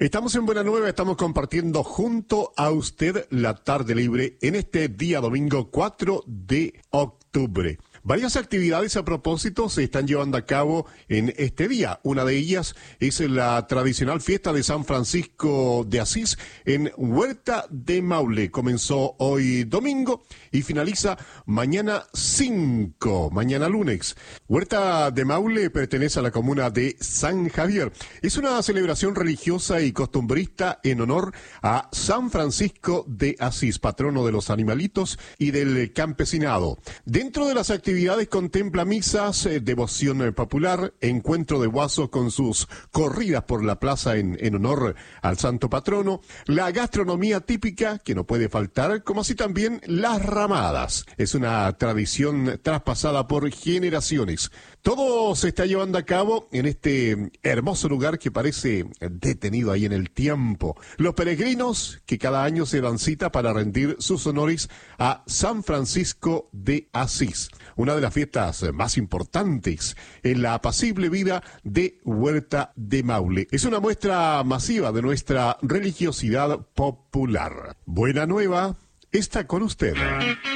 Estamos en Buena Nueva, estamos compartiendo junto a usted la tarde libre en este día domingo 4 de octubre. Varias actividades a propósito se están llevando a cabo en este día. Una de ellas es la tradicional fiesta de San Francisco de Asís en Huerta de Maule. Comenzó hoy domingo y finaliza mañana mañana lunes. Huerta de Maule pertenece a la comuna de San Javier. Es una celebración religiosa y costumbrista en honor a San Francisco de Asís, patrono de los animalitos y del campesinado. Dentro de las actividades contempla misas, devoción popular, encuentro de guasos con sus corridas por la plaza en honor al santo patrono, la gastronomía típica que no puede faltar, como así también las ramadas. Es una tradición traspasada por generaciones. Todo se está llevando a cabo en este hermoso lugar que parece detenido ahí en el tiempo. Los peregrinos que cada año se dan cita para rendir sus honores a San Francisco de Asís, una de las fiestas más importantes en la apacible vida de Huerta de Maule. Es una muestra masiva de nuestra religiosidad popular. Buena Nueva está con usted.